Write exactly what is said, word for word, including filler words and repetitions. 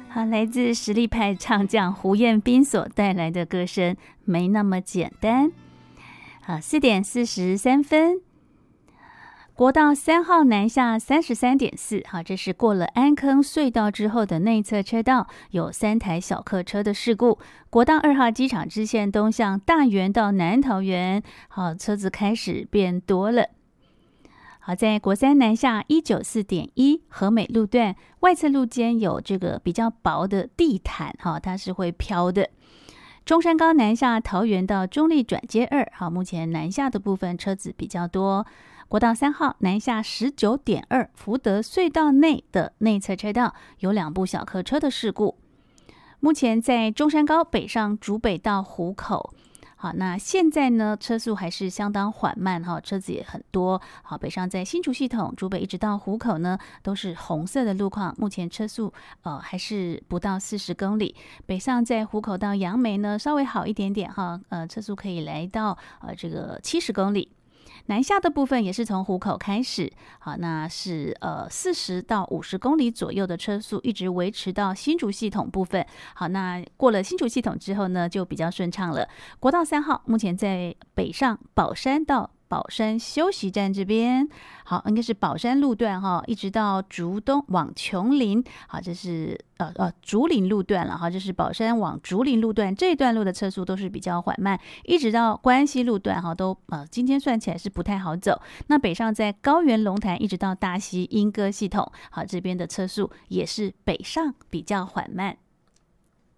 好，来自实力派唱将胡彦斌所带来的歌声《没那么简单》。好，四点四十三分。国道三号南下三十三点四，好，这是过了安坑隧道之后的内侧车道，有三台小客车的事故。国道二号机场支线东向大园到南桃园，好，车子开始变多了。好，在国三南下一九四点一和美路段外侧路肩有这个比较薄的地毯，哈，它是会飘的。中山高南下桃园到中立转接二，好，目前南下的部分车子比较多。国道三号南下十九点二福德隧道内的内侧车道有两部小客车的事故。目前在中山高北上竹北到湖口，好，那现在呢车速还是相当缓慢哈，车子也很多。好，北上在新竹系统竹北一直到湖口呢都是红色的路况，目前车速呃还是不到四十公里。北上在湖口到杨梅呢稍微好一点点哈，呃车速可以来到呃这个七十公里。南下的部分也是从湖口开始，好，那是呃四十到五十公里左右的车速，一直维持到新竹系统部分。好，那过了新竹系统之后呢，就比较顺畅了。国道三号目前在北上宝山到宝山休息站这边，好，应该是宝山路段哈，一直到竹东往琼林，好，这是呃呃竹林路段了哈，这是宝山往竹林路段这一段路的车速都是比较缓慢，一直到关西路段哈，都呃今天算起来是不太好走。那北上在高原龙潭一直到大溪莺歌系统，好，这边的车速也是北上比较缓慢。